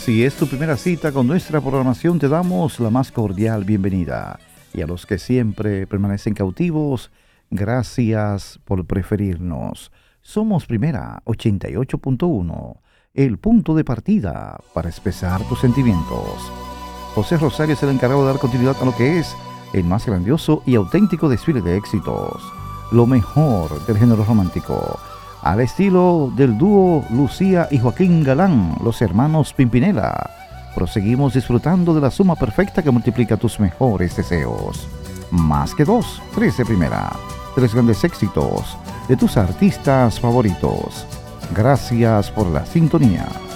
Si es tu primera cita con nuestra programación, te damos la más cordial bienvenida. Y a los que siempre permanecen cautivos, gracias por preferirnos. Somos Primera 88.1, el punto de partida para expresar tus sentimientos. José Rosario es el encargado de dar continuidad a lo que es el más grandioso y auténtico desfile de éxitos. Lo mejor del género romántico, al estilo del dúo Lucía y Joaquín Galán, los hermanos Pimpinela. Proseguimos disfrutando de la suma perfecta que multiplica tus mejores deseos. Más que dos, 3 de primera. 3 grandes éxitos de tus artistas favoritos. Gracias por la sintonía.